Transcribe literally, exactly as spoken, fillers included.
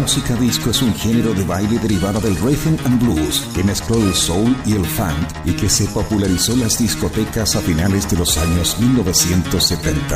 música disco es un género de baile derivado del rhythm and blues que mezcló el soul y el funk y que se popularizó en las discotecas a finales de los años mil novecientos setenta.